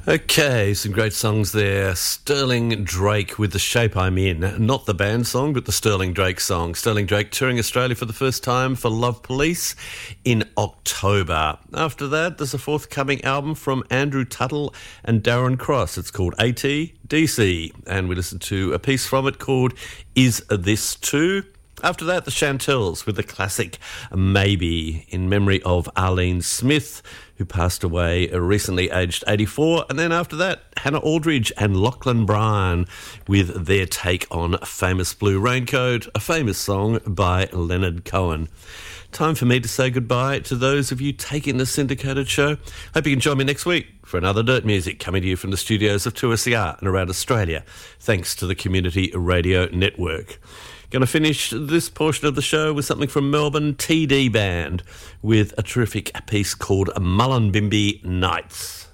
Okay, some great songs there. Sterling Drake with The Shape I'm In. Not the band song, but the Sterling Drake song. Sterling Drake touring Australia for the first time for Love Police in October. After that, there's a forthcoming album from Andrew Tuttle and Darren Cross. It's called ATDC, and we listened to a piece from it called Is This Too? After that, the Chantels with the classic Maybe, in memory of Arlene Smith, who passed away recently, aged 84. And then after that, Hannah Aldridge and Lachlan Bryan with their take on Famous Blue Raincoat, a famous song by Leonard Cohen. Time for me to say goodbye to those of you taking the syndicated show. Hope you can join me next week for another Dirt Music coming to you from the studios of 2SER and around Australia, thanks to the Community Radio Network. Going to finish this portion of the show with something from Melbourne TD Band with a terrific piece called Mullumbimby Nights.